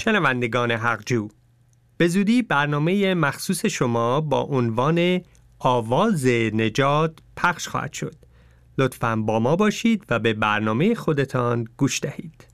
شنوندگان حقجو، به زودی برنامه مخصوص شما با عنوان آواز نجات پخش خواهد شد. لطفاً با ما باشید و به برنامه خودتان گوش دهید.